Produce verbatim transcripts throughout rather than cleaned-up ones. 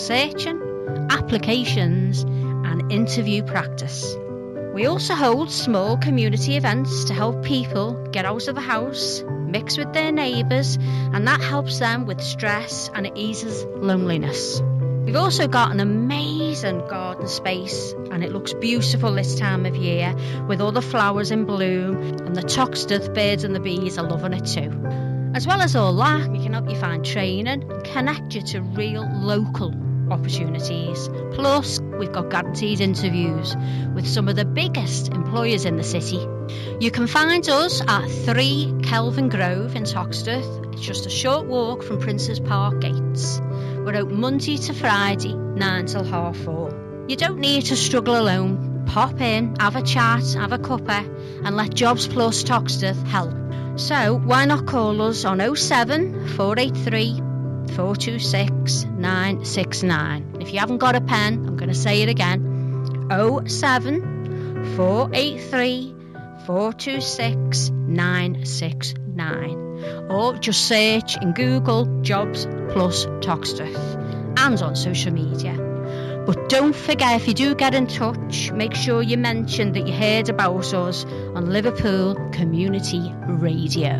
searching, applications and interview practice. We also hold small community events to help people get out of the house, mix with their neighbours, and that helps them with stress and it eases loneliness. We've also got an amazing garden space and it looks beautiful this time of year with all the flowers in bloom, and the Toxteth birds and the bees are loving it too. As well as all that, we can help you find training and connect you to real local opportunities. Plus, we've got guaranteed interviews with some of the biggest employers in the city. You can find us at three Kelvin Grove in Toxteth. It's just a short walk from Princes Park gates. We're open Monday to Friday, nine till half four. You don't need to struggle alone. Pop in, have a chat, have a cuppa, and let Jobs Plus Toxteth help. So why not call us on oh seven, four eight three, four two six, nine six nine. If you haven't got a pen, I'm going to say it again. oh seven, four eight three, four two six, nine six nine. Or just search in Google Jobs Plus Toxteth and on social media. But don't forget, if you do get in touch, make sure you mention that you heard about us on Liverpool Community Radio.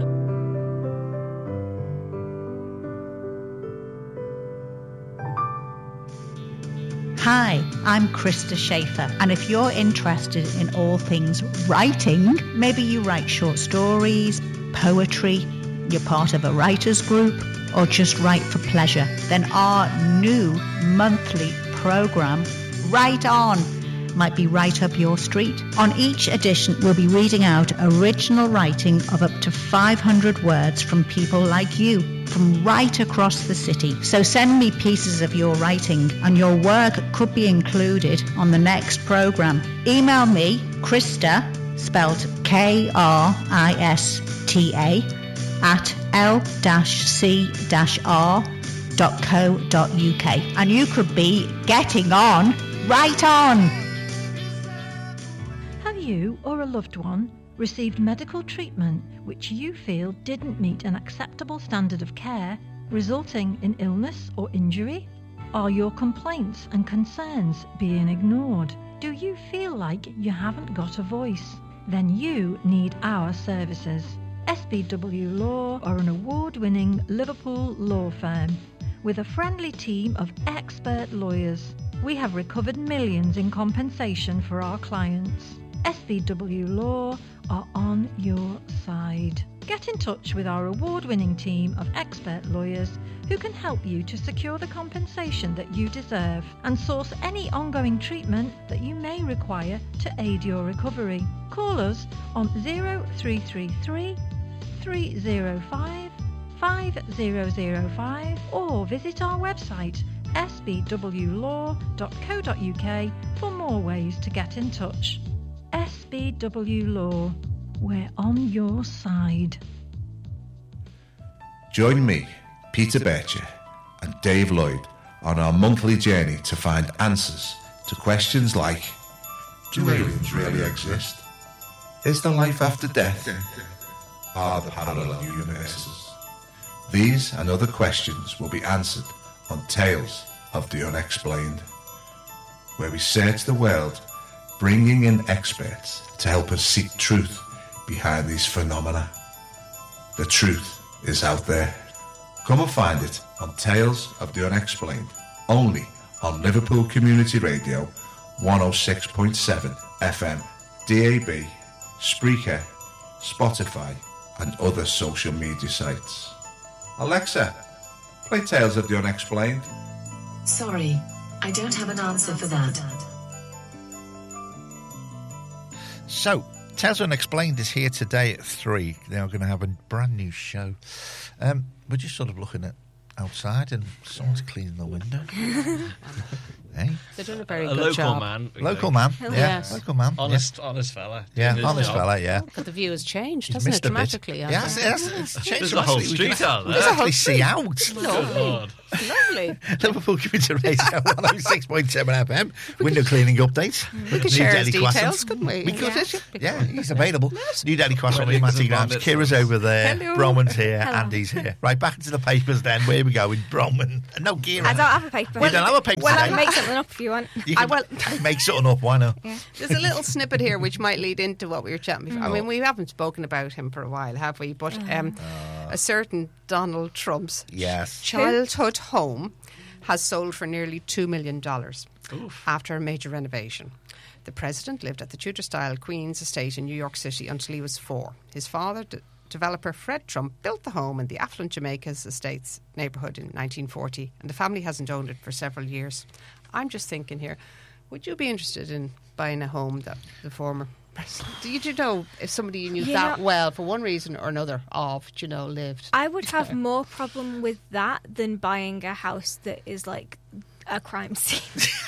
Hi, I'm Krista Schaefer, and if you're interested in all things writing, maybe you write short stories, poetry, you're part of a writers group, or just write for pleasure, then our new monthly programme, Write On, might be right up your street. On each edition, we'll be reading out original writing of up to five hundred words from people like you, from right across the city. So send me pieces of your writing, and your work could be included on the next programme. Email me, Krista, spelled K R I S T A, at l c r dot co dot u k, and you could be getting on right on. Have you or a loved one received medical treatment which you feel didn't meet an acceptable standard of care, resulting in illness or injury? Are your complaints and concerns being ignored? Do you feel like you haven't got a voice? Then you need our services. S B W Law are an award-winning Liverpool law firm with a friendly team of expert lawyers. We have recovered millions in compensation for our clients. S B W Law are on your side. Get in touch with our award-winning team of expert lawyers who can help you to secure the compensation that you deserve and source any ongoing treatment that you may require to aid your recovery. Call us on oh three three three, three oh five, five oh oh five or visit our website s b w law dot co dot u k for more ways to get in touch. S B W Law, we're on your side. Join me, Peter Bircher, and Dave Lloyd on our monthly journey to find answers to questions like: do aliens really exist? Is there life after death? Are there parallel universes? These and other questions will be answered on Tales of the Unexplained, where we search the world, bringing in experts to help us seek truth behind these phenomena. The truth is out there. Come and find it on Tales of the Unexplained, only on Liverpool Community Radio one oh six point seven F M, D A B, Spreaker, Spotify and other social media sites. Alexa, play Tales of the Unexplained. Sorry, I don't have an answer for that. So, Tales Unexplained is here today at three. They are going to have a brand new show. Um, we're just sort of looking at outside and someone's cleaning the window. Hey? They're doing a very a good local job. man. Local man. Hell Yeah, yes. local man. Honest, yeah. honest fella. Yeah, doing his honest job. fella, yeah. But the view has changed, He's hasn't missed it, a bit. dramatically? Yeah, it's, it's, it's changed There's a whole dramatically. We street can- out we there. can actually see out. Good Lord. Lovely. Liverpool Community Radio one oh six point seven F M. Window cleaning updates. We could share his details, couldn't we? We could. Yeah. Yeah, he's available. New Daily Croissant with Weddings Matty and Grams. bonnets. Kira's over there. Hello. Bronwyn's here. Hello. Andy's here. Right, back into the papers then. Where we go with Bronwyn? No, Kira. I don't have a paper. You don't have a paper Well, today? I'll make something up if you want. You I can will- make something up. Why not? There's a little snippet here which might lead into what we were chatting before. I Oh. mean, we haven't spoken about him for a while, have we? But um, a certain Donald Trump's Yes. childhood home has sold for nearly two million dollars after a major renovation. The president lived at the Tudor-style Queen's estate in New York City until he was four. His father, d- developer Fred Trump, built the home in the affluent Jamaica's Estates neighbourhood in nineteen forty, and the family hasn't owned it for several years. I'm just thinking here, would you be interested in buying a home that the former president... Do you, do you know if somebody you knew You that know- well, for one reason or another, of, do you know, lived... I would have more problem with that than buying a house that is like a crime scene.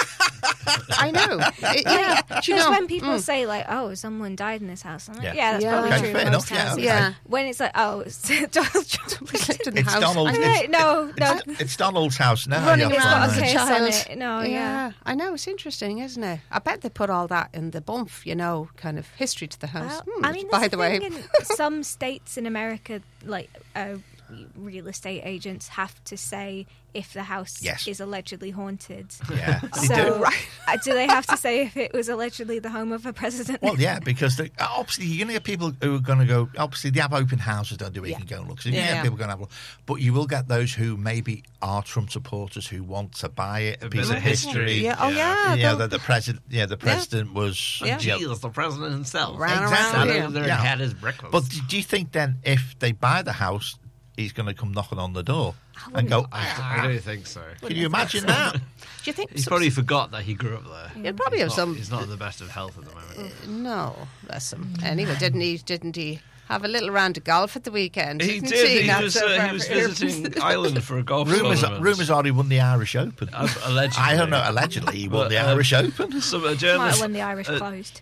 I know. It- yeah. Do Because you know, when people mm. say like, "Oh, someone died in this house," I'm like, Yeah. "Yeah, that's Yeah. probably Okay, true." fair in enough, most yeah, houses. okay. Yeah. When it's like, "Oh, it's Donald Trump." lived in the It's house. Donald. I I'm know. like, no, no. It's, it's Donald's house now. Running yeah, It's around got as a a case child. on it. No, yeah. I know. It's interesting, isn't it? I bet they put all that in the bump, you know, kind of history to the house. Well, Hmm, I mean, by that's the the way, thing in some states in America, like uh, real estate agents have to say if the house Yes. is allegedly haunted. Yeah, they So, do. uh, do they have to say if it was allegedly the home of a president? Well, yeah, because they, obviously you're going to get people who are going to go. Obviously, they have open houses, don't they? Where Yeah. you can go and look. So you Yeah. get people going to have a look. But you will get those who maybe are Trump supporters who want to buy it, a, A piece bit of of history. history. yeah. Oh, yeah. Yeah, they'll- that the president. Yeah, the president was. Yeah. you know, Jesus, the president himself. Ran Exactly. around Sat here. over there Yeah. and had his breakfast. But do you think then, if they buy the house, he's going to come knocking on the door and go? I, I don't think so. Can you imagine that? Do you think... He some- probably forgot that he grew up there. He'll probably he's have not, some... He's not in the best of health at the moment. No, bless him. Anyway, didn't he, didn't he have a little round of golf at the weekend? He Didn't did. He Not was, so uh, far he was for here. visiting Ireland for a golf Rumours, tournament. rumours are he won the Irish Open. Uh, allegedly. I don't know. Allegedly, he won But, the uh, Irish Open. Some uh, Might have journalists. when the Irish uh, closed.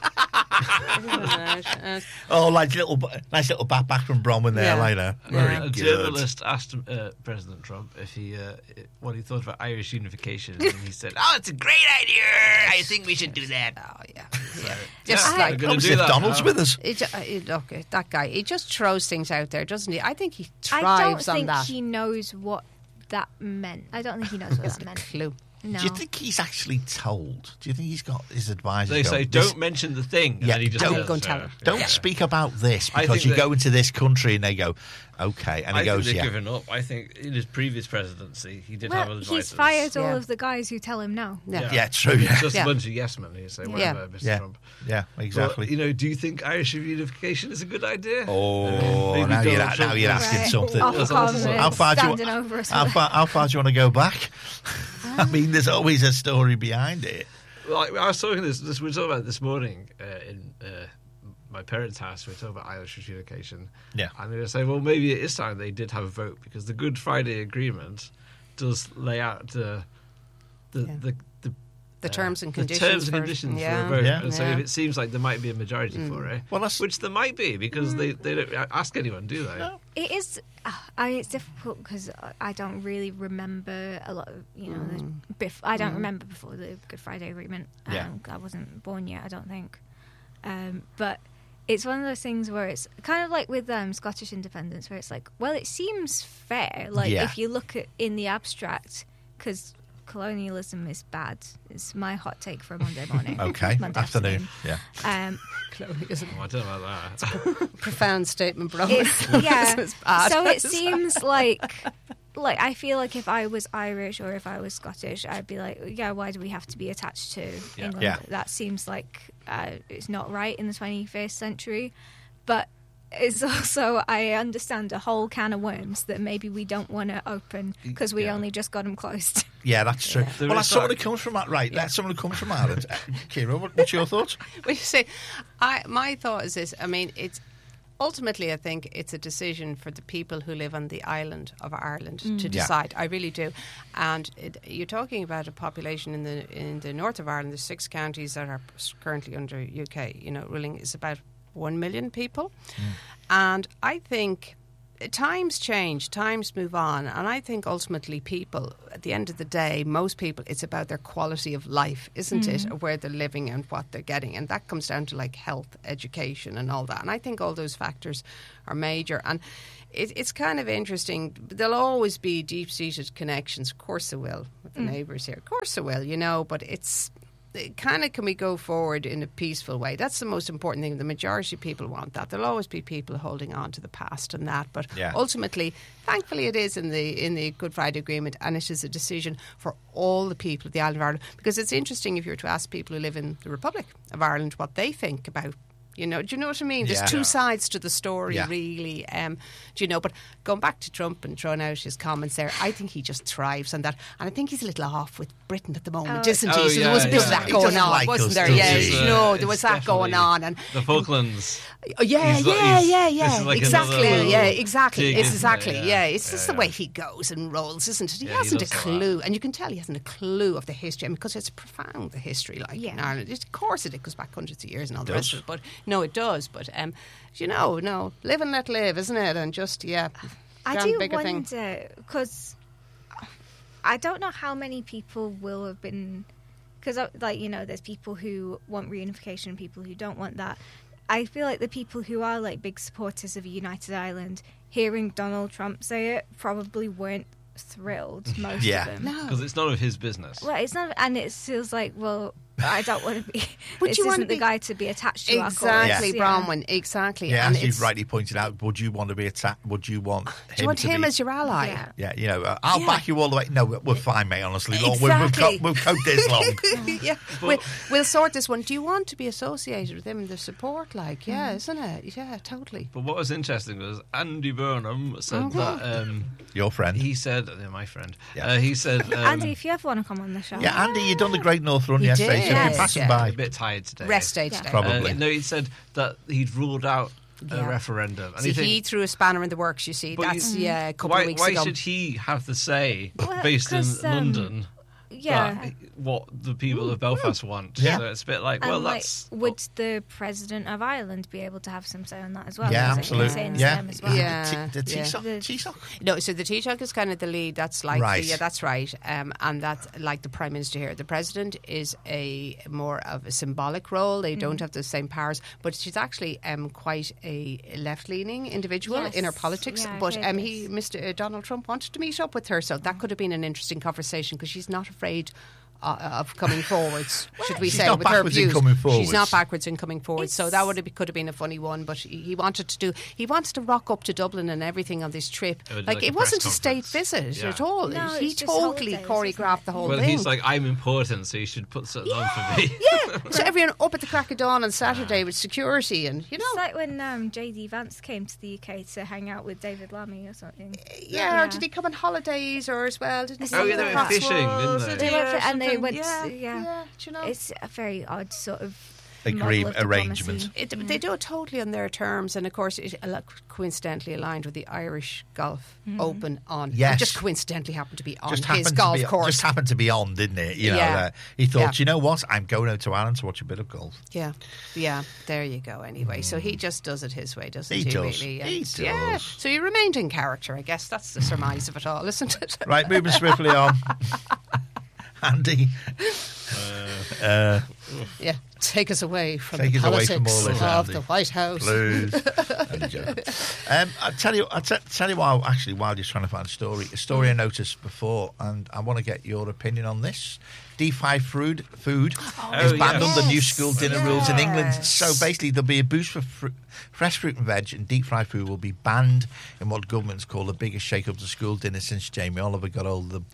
Uh, Oh, like little, nice little back back from Bronwyn there Yeah. later. Uh, Very a good. journalist asked him, uh, President Trump if he uh, what he thought about Irish unification, and he said, "Oh, it's a great idea. I think we should do that." Oh, yeah. yeah. Just Yeah, like... we're gonna Obviously, do if that Donald's now. with us. He ju- uh, he- look, uh, that guy, he just throws things out there, doesn't he? I think he I thrives don't on think that. he knows what that meant. I don't think he knows what Hasn't that a meant. clue. No. Do you think he's actually told? Do you think he's got his advisors? They going, say, "This- "Don't mention the thing." And Yeah, then he just don't does, go and tell yeah. him. Don't Yeah. speak about this I because think you that- go into this country and they go, okay, and he I goes, think they've yeah, given up. I think in his previous presidency, he did well, have advisors. he's fired all Yeah. of the guys who tell him no. Yeah. yeah, true, yeah, Just Yeah. a bunch of yes men who say, Yeah. "Whatever, Mister yeah, Trump." yeah, exactly. Well, you know, do you think Irish unification is a good idea? oh, Maybe now you're, Donald now Trump you're was- asking Right. something. Off That's the awesome. continent, How far do you- standing over us. How far, how far do you want to go back? I mean, there's always a story behind it. Like, I was talking this, this. We were talking about it this morning uh, in uh, my parents' house. We were talking about Irish unification. Yeah. And they were saying, well, maybe it is time they did have a vote because the Good Friday Agreement does lay out uh, the Yeah. the the, The terms and the conditions. terms and for- conditions yeah. for a vote. Yeah. And so Yeah. if it seems like there might be a majority for it, Well, that's- which there might be because they, they don't ask anyone, do they? No. It is. Uh, I mean, it's difficult because I don't really remember a lot of you know. Mm. The, bef- I don't remember before the Good Friday Agreement. Um, Yeah. I wasn't born yet. I don't think. Um, but it's one of those things where it's kind of like with um, Scottish independence, where it's like, well, it seems fair. Like Yeah. if you look at in the abstract, because colonialism is bad. It's my hot take for a Monday morning. Okay, Monday afternoon. Yeah. Um, Colonialism. Oh, I don't know about that. Profound statement, bro. It's, yeah. It's bad. So it seems like, like I feel like if I was Irish or if I was Scottish, I'd be like, yeah, why do we have to be attached to Yeah. England? Yeah. That seems like uh, it's not right in the twenty-first century. But it's also, I understand a whole can of worms that maybe we don't want to open because we Yeah. only just got them closed. Yeah, that's true. There Well, is that's someone who that- comes from that, right? That's someone who comes from Ireland. Uh, Kira, what, what's your thoughts? When you say, I, my thought is this. I mean, it's ultimately, I think it's a decision for the people who live on the island of Ireland to Yeah. decide. I really do. And it, you're talking about a population in the in the north of Ireland. There's six counties that are currently under U K. You know, ruling is about one million people, and I think times change, times move on, and I think ultimately people, at the end of the day, most people, it's about their quality of life, isn't Mm-hmm. it? Of where they're living and what they're getting, and that comes down to like health, education, and all that. And I think all those factors are major. And it, it's kind of interesting. There'll always be deep-seated connections. Of course there will with the Mm. neighbours here. Of course there will, you know. But it's kind of, can we go forward in a peaceful way? That's the most important thing. The majority of people want that. There'll always be people holding on to the past and that, but Yeah. ultimately, thankfully, it is in the in the Good Friday Agreement, and it is a decision for all the people of the island of Ireland. Because it's interesting if you were to ask people who live in the Republic of Ireland what they think about. You know, do you know what I mean? There's Yeah. two Yeah. sides to the story, Yeah. really. Um, do you know? But going back to Trump and throwing out his comments there, I think he just thrives on that, and I think he's a little off with Britain at the moment, Oh. isn't Oh, he? So yeah, there was a bit yeah. of that He going doesn't on, like wasn't us, there? does Yeah, he? you Uh, know, there was it's that going definitely on, and the Falklands. Oh, yeah, He's like- yeah, he's- yeah, this yeah. is like Exactly, another little yeah, exactly. dig, It's isn't it? exactly, Yeah. yeah. It's just Yeah, the way yeah. he goes and rolls, isn't it? He Yeah, he hasn't a does that. clue, and you can tell he hasn't a clue of the history. I mean, because it's profound, the history, like in Yeah. Ireland. It, of course, it, it goes back hundreds of years and all the Does. rest of it. But no, it does. But um, you know, no, live and let live, isn't it? And just yeah, I grand do bigger thing. wonder because I don't know how many people will have been because like you know there's people who want reunification and people who don't want that. I feel like the people who are like big supporters of a united Ireland, hearing Donald Trump say it, probably weren't thrilled. Most Yeah. of them. No. Because it's none of his business. Well, it's not, and it feels like, well, I don't want to be. Would this you wanna isn't the be- guy to be attached to our Exactly, cause. Yeah. Bronwyn. Exactly. Yeah, and as you've it's- rightly pointed out, would you want to be attacked? Would you want him Do you want to him be? as your ally? Yeah. Yeah, you know, uh, I'll Yeah. back you all the way. No, we're, we're fine, mate. Honestly, Lord, we've, we've, Exactly. co- we've coped this long. yeah, we'll, we'll sort this one. Do you want to be associated with him and the support? Like, yeah, Mm. isn't it? Yeah, totally. But what was interesting was Andy Burnham said Mm-hmm. that um, Your friend. he said, uh, my friend, Yeah. uh, he said, um, Andy, if you ever want to come on the show, Yeah, Andy, you done the Great North Run You yesterday, did, so if yes, you're passing yeah. by. a bit tired today. Rest day Yeah. today. Probably. Uh, no, he said that he'd ruled out a Yeah. referendum. And See, you think, he threw a spanner in the works, you see. But That's, you- yeah, a couple why, of weeks why ago. should he have the say, Well, based in 'cause, um, London, yeah. that what the people of Belfast want? Yeah. So it's a bit like, And well, like, that's... would the president of Ireland be able to have some say on that as well? Yeah, Is it absolutely. insane to Yeah. them as well? Yeah. The T- the yeah. Taoiseach- The- Taoiseach? No, so the Taoiseach is kind of the lead. That's like, Right. the, yeah, that's right. Um, and that's like the Prime Minister here. The President is a more of a symbolic role. They don't have the same powers, but she's actually um, quite a left-leaning individual Yes. in her politics. Yeah, I've but heard um, this. he, Mister Uh, Donald Trump, wanted to meet up with her, so that could have been an interesting conversation because she's not afraid uh, of coming forwards, should we She's say, not with her backwards in views. coming She's forwards. not backwards in coming forward, so It's- that would have, could have been a funny one. But he, he wanted to do. He wants to rock up to Dublin and everything on this trip. It would Like, like a it wasn't a press state conference. visit Yeah. at all. No, he it's just totally holidays, choreographed isn't the it? whole Well, thing. he's like, I'm important, so you should put something on for me. yeah, so everyone up at the crack of dawn on Saturday with security and you know. It's like when um, J D Vance came to the U K to hang out with David Lammy or something. Yeah, or did he come on holidays or as well? Didn't he? Oh, yeah, they went Cotswolds fishing, didn't or they? They went or for- and they something? went- Yeah, yeah. yeah, do you know. It's a very odd sort of Agree- model of arrangement. diplomacy. It, They do it totally on their terms, and of course, it uh, coincidentally aligned with the Irish Golf Open on. Yes. It just coincidentally happened to be on Just his happened, to golf be, course. just happened to be on, didn't it? You know, Yeah. uh, he thought, Yeah. you know what? I'm going out to Ireland to watch a bit of golf. Yeah, yeah. There you go. Anyway, so he just does it his way, doesn't He he? does. Really? He And, Yeah. does. So he remained in character. I guess that's the surmise of it all, isn't it? Right, moving swiftly on. Andy. Uh, Yeah. Take us away from Take the us away politics from all this, of Andy. the White House. Blues. Only joking. um, I tell you, I t- tell you while actually while you're trying to find a story, a story I noticed before, and I want to get your opinion on this. Deep fried food, food is Oh, banned yes. under new school dinner rules in England. Yes. So basically, there'll be a boost for fr- fresh fruit and veg, and deep fried food will be banned in what governments call the biggest shake-up to school dinner since Jamie Oliver got hold of them.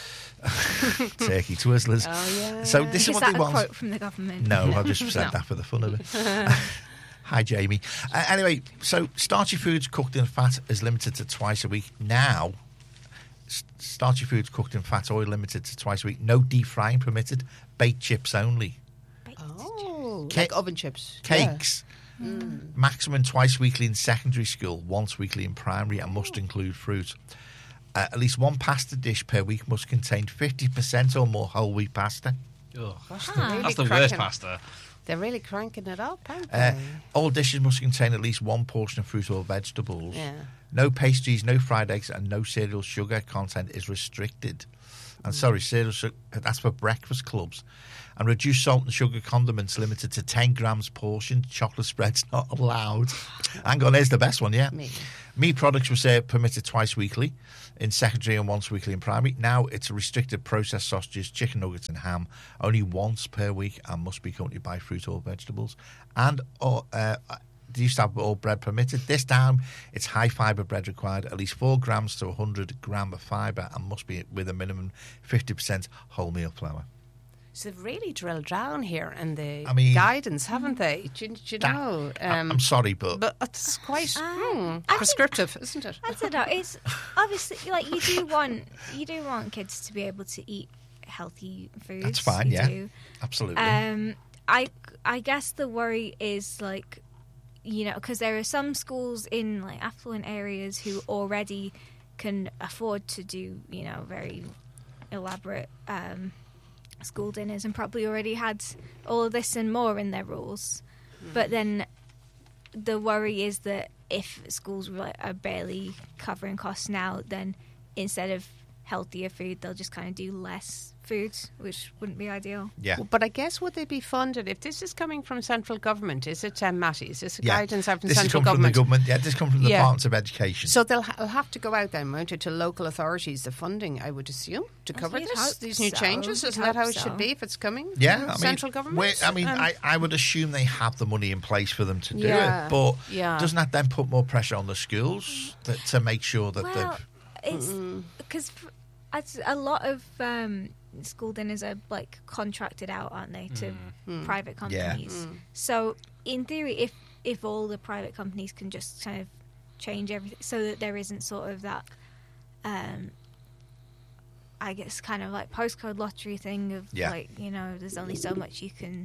Turkey Twizzlers. Oh, yeah. So this is, Is what that they a want. quote from the government? No, I just said No. that for the fun of it. Hi, Jamie. Uh, anyway, so starchy foods cooked in fat is limited to twice a week. Now, s- starchy foods cooked in fat oil limited to twice a week. No deep frying permitted. Baked chips only. Oh, Ca- like oven chips. Cakes. Maximum twice weekly in secondary school, once weekly in primary, and must include fruit. Uh, at least one pasta dish per week must contain fifty percent or more whole wheat pasta. Ugh. Gosh, Huh. they're really That's the cracking- worst pasta. They're really cranking it up, aren't Uh, they? all dishes must contain at least one portion of fruit or vegetables. Yeah. No pastries, no fried eggs, and no cereal sugar content is restricted. And sorry, cereal sugar, that's for breakfast clubs. And reduced salt and sugar condiments limited to ten grams portion. Chocolate spreads not allowed. Hang on, there's the best one, yeah. Me. Meat products were say, permitted twice weekly in secondary and once weekly in primary. Now it's restricted processed sausages, chicken nuggets and ham only once per week and must be accompanied by fruit or vegetables. And or, uh, they used to have all bread permitted. This time it's high fibre bread required, at least four grams to one hundred gram of fibre and must be with a minimum fifty percent wholemeal flour. So they've really drilled down here in the I mean- guidance, haven't they? Do, you- do you That- know? I- Um, I'm sorry, but, but it's quite Uh, hmm, I think- prescriptive, isn't it? I don't know. It's obviously like you do want you do want kids to be able to eat healthy foods. that's fine, you yeah. do. Absolutely. Um, I I guess the worry is like, you know, because there are some schools in like affluent areas who already can afford to do, you know, very elaborate um, school dinners and probably already had all of this and more in their rules. But then the worry is that if schools like, are barely covering costs now, then instead of healthier food, they'll just kind of do less food, which wouldn't be ideal. yeah. Well, but I guess would they be funded if this is coming from central government? Is it um, Matty? Is this a yeah. guidance out from this has central come government? from the government. Yeah, this comes from the Yeah. Department of Education. So they'll ha- have to go out then, won't it, to local authorities, the funding, I would assume, to I cover you'd this, hope these new so. changes. You'd Isn't that hope how it so. should be if it's coming yeah, from I mean, central government? we're- I mean, Um, I, I would assume they have the money in place for them to do Yeah, it, but yeah. doesn't that then put more pressure on the schools that, to make sure that Well, they've... it's because a lot of um, school dinners are like contracted out, aren't they, to private companies? So in theory, if if all the private companies can just kind of change everything so that there isn't sort of that, um, I guess, kind of like postcode lottery thing of Yeah. like, you know, there's only so much you can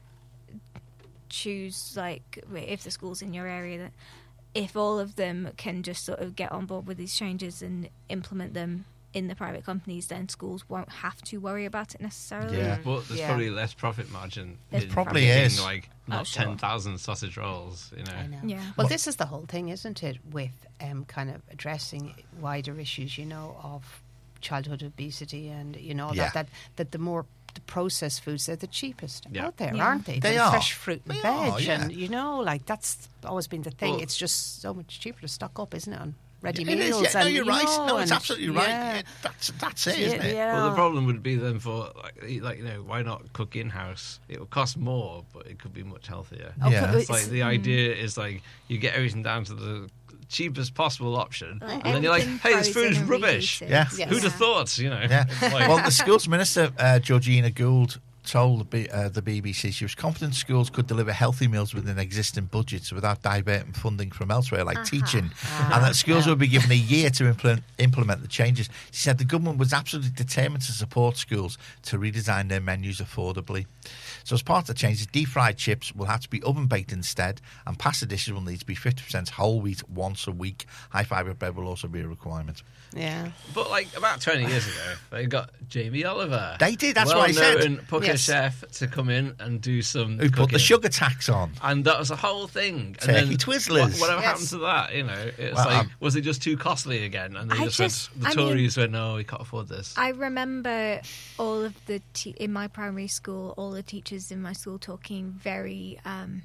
choose, like if the school's in your area, that if all of them can just sort of get on board with these changes and implement them in the private companies, then schools won't have to worry about it necessarily. Yeah. But there's Yeah. probably less profit margin. There's in probably making, is. like Oh, not sure. ten thousand sausage rolls. You know. I know. Yeah. Well, this is the whole thing, isn't it, with um, kind of addressing wider issues, you know, of childhood obesity and, you know, Yeah. that, that, that the more the processed foods, they're the cheapest Yeah. out there, Yeah. aren't they? They The are. fresh fruit and They veg. are, yeah. And, you know, like that's always been the thing. Well- it's just so much cheaper to stock up, isn't it, on ready It is, meals? yeah. No, and, you're you right. know, No, it's and- absolutely right. yeah. Yeah, that's, that's it, Yeah, isn't it? yeah. Well, the problem would be then for like, like you know, why not cook in house? It will cost more, but it could be much healthier. Oh, Yeah. but It's like the mm, idea is like you get everything down to the cheapest possible option, Like and then you're like, everything "Hey, this frozen food is and rubbish." reheated. Yeah. Yes. Who'd have thought? You know. Yeah. Like- Well, the schools minister, uh, Georgina Gould, told the, B, uh, the B B C she was confident schools could deliver healthy meals within existing budgets without diverting funding from elsewhere, like teaching, and that schools would be given a year to implement, implement the changes. She said the government was absolutely determined to support schools to redesign their menus affordably. So as part of the changes, deep-fried chips will have to be oven-baked instead, and pasta dishes will need to be fifty percent whole wheat once a week. High-fibre bread will also be a requirement. Yeah. But like about twenty years ago, they got Jamie Oliver. They did, that's what I said. well-known Pucker Yes. chef to come in and do some Who put the cooking. sugar tax on? And that was the whole thing. And Turkey then Twizzlers. What, whatever Yes. happened to that? You know, it's Well, like um, was it just too costly again? And they I just, just- went, the I mean- Tories went, no, we can't afford this. I remember all of the te- in my primary school, all the teachers in my school talking very. Um,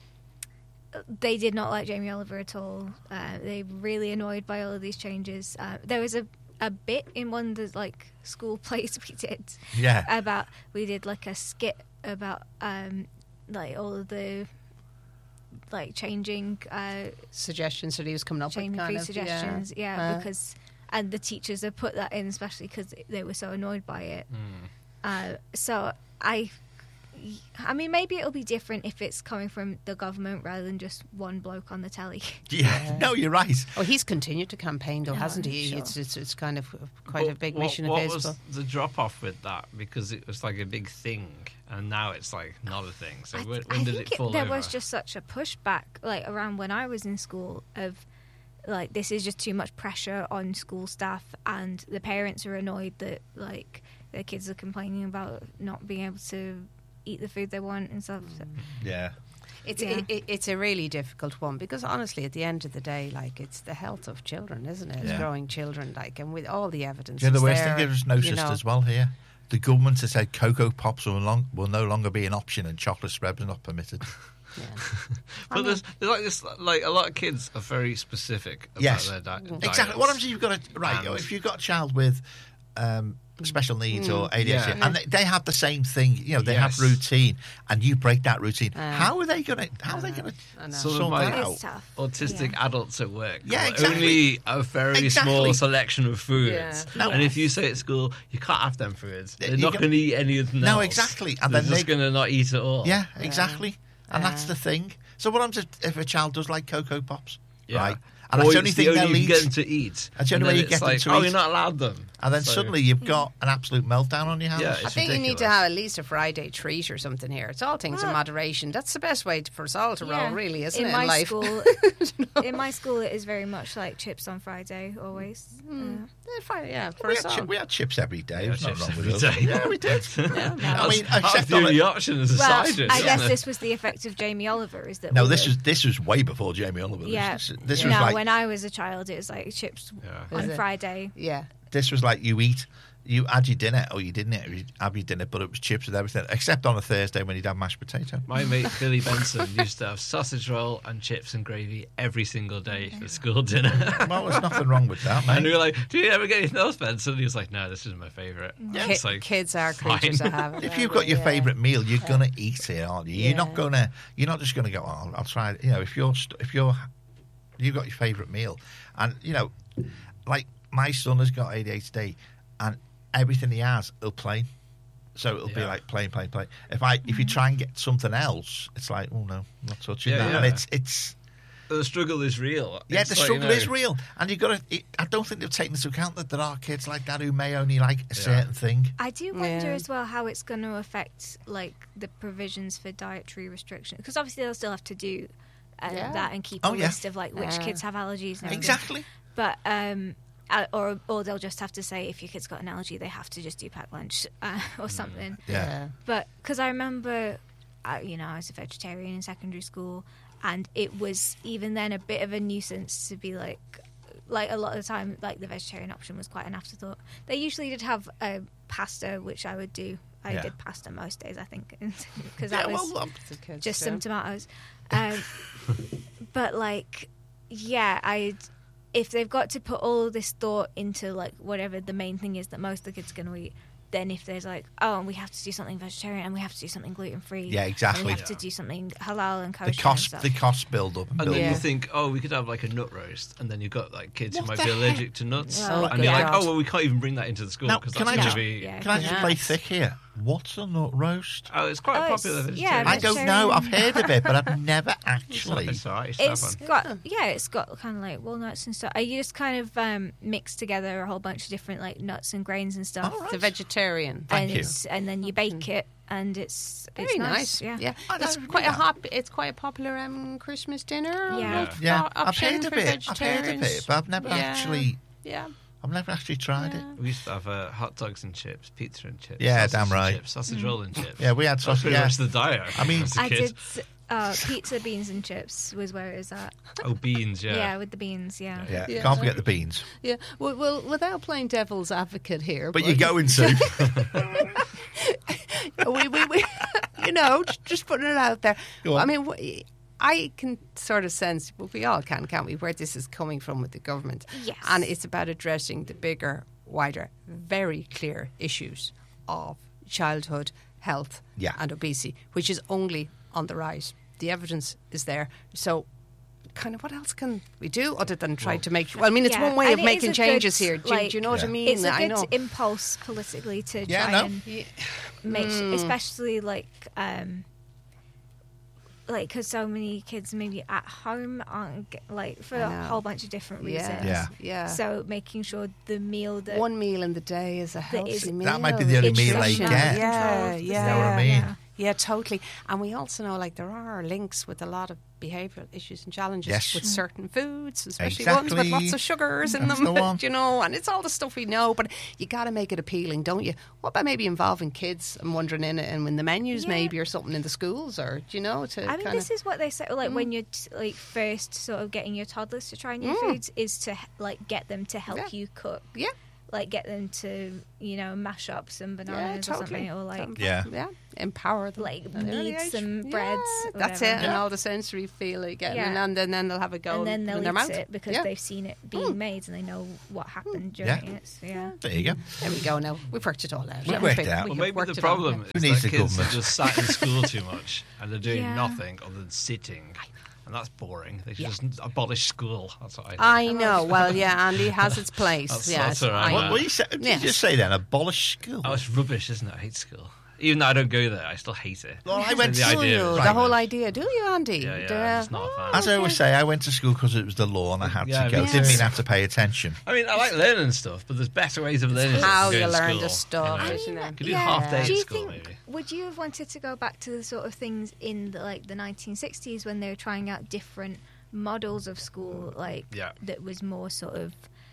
they did not like Jamie Oliver at all. Uh, they were really annoyed by all of these changes. Uh, there was a a bit in one of the like school plays we did Yeah. about we did like a skit about um, like all of the like changing uh, Suggestions that he was coming up changing with, kind food of. suggestions. Yeah, Uh, because and the teachers have put that in, especially because they were so annoyed by it. Uh, so I, I mean, maybe it'll be different if it's coming from the government rather than just one bloke on the telly. Yeah, no, you're right. Oh, he's continued to campaign, though, No, hasn't I'm he? sure. It's, it's it's kind of quite a But big what, mission what of his. was but- the drop off with that? Because it was like a big thing, and now it's like not a thing. So I, when, I when did think it fall there over? was just such a pushback, like around when I was in school, of like this is just too much pressure on school staff, and the parents are annoyed that like their kids are complaining about not being able to eat the food they want and stuff. So. Yeah. It's Yeah. it, it, it's a really difficult one because honestly, at the end of the day, like it's the health of children, isn't it? It's Yeah. growing children, like, and with all the evidence. Do you know the is worst there, thing I've noticed you know, as well here? The government has said Cocoa Pops will, long, will no longer be an option and chocolate spreads are not permitted. Yeah. But there's, there's like this, like a lot of kids are very specific about Yes, their di- diets. exactly. What happens if you've got a right? And- If you've got a child with um, special needs or A D H D, Yeah. and they, they have the same thing, you know, they Yes. have routine, and you break that routine. Uh, how are they going to? How are they going I to know. Some of sort my that out? It's tough. autistic Yeah. adults at work. Yeah, have exactly. Only a very Exactly. small selection of foods. Yeah. No. And if you say at school, you can't have them foods, they're You not got- going to eat any of them. No, else. exactly. And They're then just they- going to not eat at all. Yeah, exactly. And that's Yeah. the thing. So what happens if, if a child does like Cocoa Pops, Yeah. right? And Or that's the only it's thing the only they'll you eat. can get them to eat. That's the only And way then you it's get them like, to oh, eat. you're not allowed them. And then So- suddenly you've got an absolute meltdown on your hands. Yeah, I it's think you need to ridiculous. have at least a Friday treat or something here. It's all things in Well- moderation. That's the best way to, for us all to Yeah. roll, really, isn't in it? my in life? school, in my school, it is very much like chips on Friday, always. Uh, Yeah, fine, yeah, for we, us had chi- all. we had chips every day. Yeah, There's nothing chips wrong with every us. day. Yeah, we did. Yeah, no. I mean, That's except the on only it- option as a well, side dish. I isn't guess it? this was the effect of Jamie Oliver. Is that No, we this were- was this was way before Jamie Oliver. This- yeah. This, this no, was like when I was a child, it was like chips Yeah. Is on it? Friday. Yeah. this was like you eat, you had your dinner or you didn't eat- have your dinner, but it was chips with everything, except on a Thursday when you'd have mashed potato. My mate Billy Benson used to have sausage roll and chips and gravy every single day for school dinner. Well, there's nothing wrong with that, And we mate. were like, "Do you ever get anything else, Benson?" And he was like, "No, this is my favourite." Ki- It's like, kids are fine. creatures of habit. If aren't you've got they? your Yeah. favourite meal, you're gonna eat it, aren't you? You're not Yeah. gonna. You're not just gonna go. Oh, I'll, I'll try it. You know, if you're st- if you're you've got your favourite meal, and you know, like my son has got A D H D, and everything he has, he'll plain. So it'll be Yeah. like plain, plain, plain. If I if you try and get something else, it's like, oh no, I'm not touching Yeah, that. yeah. And it's it's The struggle is real. yeah, It's the like, struggle you know, is real, and you've got to. I don't think they've taken into account that there are kids like that who may only like a certain thing. I do wonder Yeah. as well how it's going to affect like the provisions for dietary restriction, because obviously they'll still have to do uh, Yeah. that and keep Oh, a yeah. list of like which Yeah. kids have allergies and everything. Exactly. But um, uh, or or they'll just have to say if your kid's got an allergy, they have to just do packed lunch uh, or something. Yeah. But because I remember, uh, you know, I was a vegetarian in secondary school, and it was even then a bit of a nuisance to be like, like a lot of the time, like the vegetarian option was quite an afterthought. They usually did have uh, pasta, which I would do. I Yeah. did pasta most days, I think, because Yeah, that was well, um, The kids just do. some tomatoes. Um, but like, yeah, I. If they've got to put all this thought into like whatever the main thing is that most of the kids are going to eat, then if there's like, oh, and we have to do something vegetarian and we have to do something gluten free, Yeah, exactly. we have to do something halal and kosher The cost, and stuff. the costs build up and And build then Yeah. you think, oh, we could have like a nut roast, and then you've got like kids What who might the be heck? allergic to nuts, Oh, and you're like, God. oh, well, we can't even bring that into the school Now, because can that's I going just- to be. Yeah. Can I just Yeah. play thick here? What's a nut roast? Oh, it's quite Oh, it's- popular. yeah, vegetarian. I don't know. I've heard of it, but I've never actually. It's alright. It's, It's fun. got yeah, it's got kind of like walnuts and stuff. You just kind of um, mix together a whole bunch of different like nuts and grains and stuff, All right. The vegetarian. Thank and you. it's and then you bake it, and it's Very it's nice. Yeah, yeah. I It's don't quite know a that. hop. It's quite a popular um, Christmas dinner. Yeah. op- Yeah, op- I've option heard of for it. I've heard of vegetarians. it, but I've never Yeah. actually. Yeah. I've never actually tried it. We used to have uh, hot dogs and chips, pizza and chips. Yeah, sausage damn and right. Chips, sausage roll and chips. Yeah, we had That's sausage. pretty Yeah. much the diet. I mean- as a I kid. did uh, pizza, beans, and chips was where it was at. Oh, beans, yeah. Yeah, with the beans. Yeah. Yeah, Yeah. can't forget the beans. Yeah. Well, well, without playing devil's advocate here, But you're going to. we, we, we, you know, j- just putting it out there. Go on. I mean, w- I can sort of sense, well, we all can, can't we, where this is coming from with the government. Yes. And it's about addressing the bigger, wider, very clear issues of childhood health Yeah. and obesity, which is only on the rise. The evidence is there. So, kind of, what else can we do other than try to make? Well, I mean, it's Yeah, one way and of it is making a changes good, here. Do, like- do you know what I Yeah. mean? It's a I good know. impulse politically to Yeah, try no. and Yeah. make, Mm. especially like, um, like because so many kids maybe at home aren't get, like for I a know. whole bunch of different Yeah. reasons. Yeah. Yeah. So making sure the meal that One meal in the day is a healthy is- meal. That might be the only meal they Nutrition. get. Yeah, controlled, yeah. You know what I mean? Yeah. Yeah, totally. And we also know, like, there are links with a lot of behavioural issues and challenges Yes. with certain foods, especially Exactly. ones with lots of sugars in That's them, the one. you know, and it's all the stuff we know, but you got to make it appealing, don't you? What about maybe involving kids? I'm wondering in it, and in the menus Yeah. maybe, or something in the schools, or, do you know, to I mean, kinda, this is what they say. Like Mm. when you're t- like first sort of getting your toddlers to try new Mm. foods, is to like get them to help Yeah. you cook. Yeah. Like get them to you know mash up some bananas yeah, or totally. something, or like Yeah. yeah, empower them. like at an early knead age. some Yeah, breads. or that's whatever. it, and all the sensory feel they get, Yeah. and then, then they'll have a go And then in they'll their eat mouth. it because Yeah. they've seen it being Mm. made and they know what happened Yeah. during it. So, yeah. There you go. There we go. Now we've worked it all out. We've haven't worked we? it out. We Well, have maybe worked the it all problem out. is Who needs that the kids are government? just sat in school too much and they're doing Yeah. nothing other than sitting. And that's boring. They should Yeah. just abolish school. That's what I think. I know. Well, yeah, Andy has its place. That's- yes, that's all right. I What, know. what you say, did Yes. you just say then? Abolish school? Oh, it's rubbish, isn't it? I hate school. Even though I don't go there, I still hate it. Well, I So went the to- Do idea you? is The Right. whole idea, do you, Andy? Yeah, yeah, The- it's not a fan. As I always say, I went to school because it was the law and I had Yeah, to go. me Didn't too. mean I have to pay attention. I mean, I like learning stuff, but there's better ways of learning stuff how than you going to learn school, the stuff, you know? isn't it? You could do Yeah. half day Do at you school, think? maybe. Would you have wanted to go back to the sort of things in the like the nineteen sixties when they were trying out different models of school, like Yeah. that was more sort of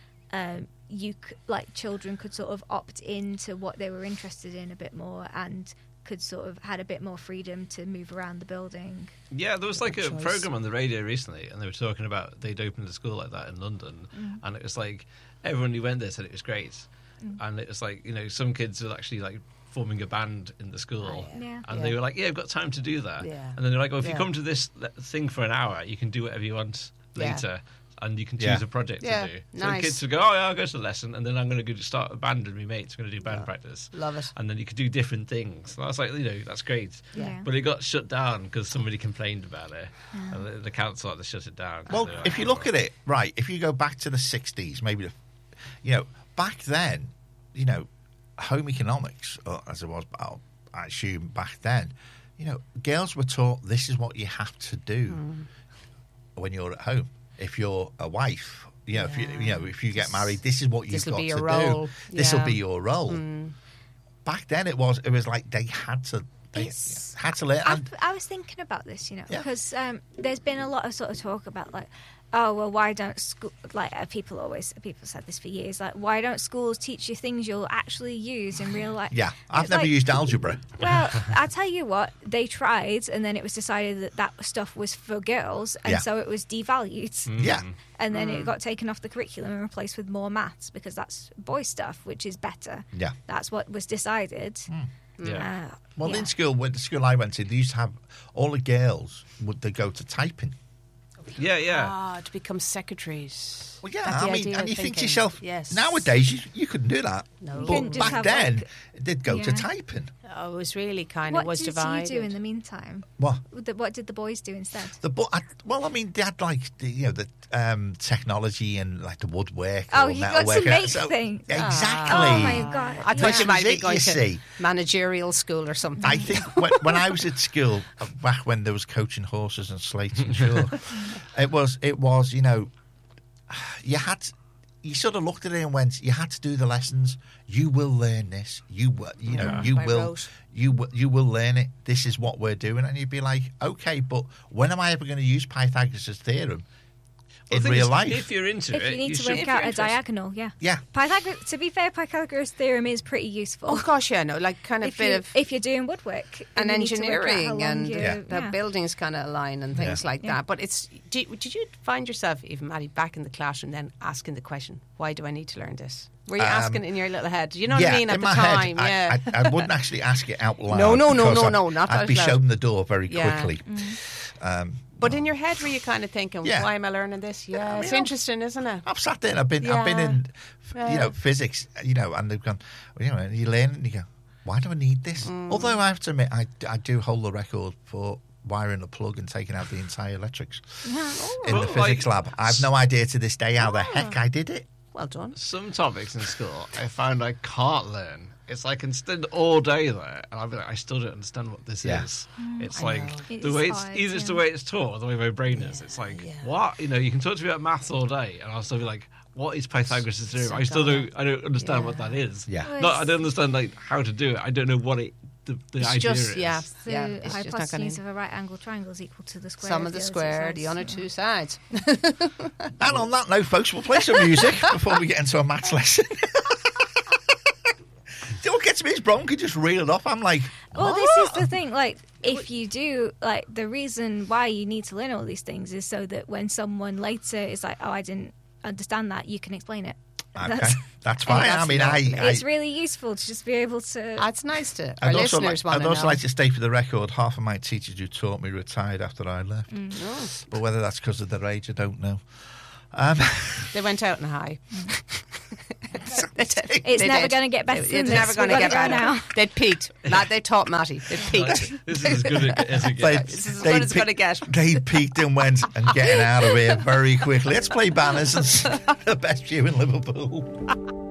um, you c- like children could sort of opt into what they were interested in a bit more and could sort of had a bit more freedom to move around the building. Yeah, there was like a choice. program on the radio recently, and they were talking about they'd opened a school like that in London, Mm. and it was like everyone who went there said it was great, Mm. and it was like you know some kids were actually like forming a band in the school, yeah. Yeah. and Yeah. they were like, "Yeah, I've got time to do that," Yeah. and then they're like, "Well, if Yeah. you come to this le- thing for an hour, you can do whatever you want Yeah. later." And you can choose Yeah. a project Yeah, to do. So nice. the kids would go, oh, yeah, I'll go to the lesson, and then I'm going to go start a band with my mates. I'm going to do band practice. Love it. And then you could do different things. And I was like, you know, that's great. Yeah. But it got shut down because somebody complained about it. And the, the council had to shut it down. 'cause Well, they were if you like, look at it, right, if you go back to the sixties, maybe, the, you know, back then, you know, home economics, or as it was, I'll- I assume back then, you know, girls were taught this is what you have to do Mm. when you're at home. If you're a wife, you know, if you, you know, if you get married, this is what you've This'll got be to your role. do. This will Yeah. be your role. Mm. Back then, it was it was like they had to they It's- had to learn. I, And, I was thinking about this, you know, Yeah. because um, there's been a lot of sort of talk about like, oh well, why don't school like uh, people always people said this for years, like why don't schools teach you things you'll actually use in real life? yeah, And I've it's never like, used algebra. Well, I tell you what, they tried, and then it was decided that that stuff was for girls, and Yeah. so it was devalued. Mm. Yeah. And then it got taken off the curriculum and replaced with more maths because that's boy stuff, which is better. Yeah. That's what was decided. Yeah. Uh, Well, yeah. in school, when the school I went to, they used to have all the girls would they go to typing. Yeah, yeah. Ah, to become secretaries. Well, yeah, That's the I mean, idea and of you think to thinking. yourself, yes. nowadays you, you couldn't do that. No. You But couldn't just back have, then, like- they'd go to Yeah. typing. Oh, it was really kind what of was did divided. you do in the meantime? What? The- What did the boys do instead? The bu- I, well, I mean, they had like the, you know the um, technology and like the woodwork. Oh, or you got to metalwork. make So- things. Exactly. Oh my god! I thought This you was might be it, going you to see. managerial school or something. I think when, when I was at school, uh, back when there was coaching horses and slates and chalk, it was it was you know, you had you sort of looked at it and went, you had to do the lessons. You will learn this. You will, you know, Yeah. you By will, rote. you will, you will learn it. This is what we're doing, and you'd be like, okay, but when am I ever going to use Pythagoras' theorem Well, in the thing real is, life? If you're into If it, you need to should- work if out you're a interested- diagonal, yeah. Yeah. Pythagoras. To be fair, Pythagoras' theorem is pretty useful. Oh gosh, yeah, no, like kind of if bit you of if you're doing woodwork and you need to work out how engineering long and you- Yeah. the yeah. buildings kind of align and things Yeah. like Yeah. that. But it's did, did you find yourself, even Maddie, back in the classroom then asking the question, why do I need to learn this? Were you Um, asking in your little head? You know yeah, what I mean? At in the my time, head, yeah. I, I, I wouldn't actually ask it out loud. No, no, no, because no, I'd- no, not I'd out be loud. shown the door very Yeah. quickly. Um, But in your head, were you kind of thinking, Yeah. why am I learning this? Yeah, I it's mean, interesting, isn't it? I've sat there and I've been, I've been Yeah. in, f- you Yeah. know, physics, you know, and they've gone, well, you know, and you learn and you go, why do I need this? Mm. Although I have to admit, I, I do hold the record for wiring a plug and taking out the entire electrics in Well, the physics like- lab. I've no idea to this day how the heck I did it. Well done. Some topics in school I found I can't learn. It's like I can stand all day there, and I'll be like, I still don't understand what this Yeah. is. It's I like know. It the is way it's hard, either it's the yeah. way it's taught or the way my brain is. It's like yeah. what you know. You can talk to me about maths all day, and I'll still be like, what is Pythagoras' theorem? So I still dumb. don't. I don't understand what Yeah. that is. Yeah. Well, Not, I it's- don't understand like how to do it. I don't know what it the, the It's idea just- is. yeah. The Yeah, it's just not hypotenuse gonna- of a right angle triangle is equal to the square Sum of of the other square, sides, the other so- two sides. And on that note, folks, we'll play some music before we get into a maths lesson. See, what gets me is Bron can just reel it off. I'm like, Well, what? this is the thing. Like, if you do, like, the reason why you need to learn all these things is so that when someone later is like, "Oh, I didn't understand that," you can explain it. Okay, that's fine. I that's mean, not- I, I, It's really useful to just be able to. That's nice to. Our I'd also, like, listeners want I'd to also know. like to state for the record, half of my teachers who taught me retired after I left. Oh, But whether that's because of their age, I don't know. Um, they went out in high. It's They never did. going to get better It's than never this. going We've to get gotta go better. now. They peaked. Like, they taught Matty. They peaked. This is as good as it they, gets. This is as they good as it's pe- gonna get. They peaked and went and getting out of here very quickly. Let's play banners and s- the best view in Liverpool.